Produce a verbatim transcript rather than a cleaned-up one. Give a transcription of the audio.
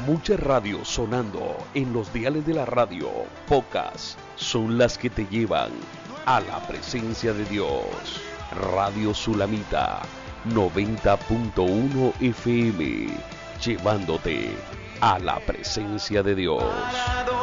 Muchas radios sonando en los diales de la radio, pocas son las que te llevan a la presencia de Dios. Radio Sulamita noventa punto uno F M, llevándote a la presencia de Dios.